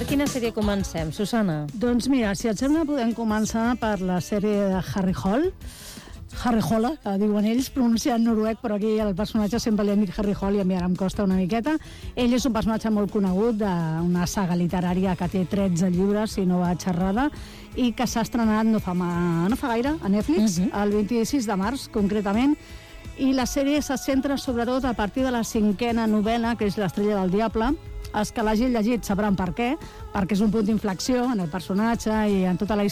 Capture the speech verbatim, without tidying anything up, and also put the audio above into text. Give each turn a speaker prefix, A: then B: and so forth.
A: Per quina sèrie comencem, Susana?
B: Doncs mira, si et sembla, podem començar per la sèrie de Harry Hole. Harry Hole, que diuen ells, pronunciant noruec, però aquí el personatge sempre li han dit Harry Hole i a mi ara em costa una miqueta. Ell és un personatge molt conegut d'una saga literària que té tretze llibres, si no vaig errada, i que s'ha estrenat no fa, ma... no fa gaire a Netflix, uh-huh. el vint-i-sis de març, concretament, i la sèrie se centra sobretot a partir de la cinquena novel·la, que és l'Estrella del Diable. Els que l'hagin llegit sabran per què, perquè és un punt d'inflexió en el personatge i en tota la història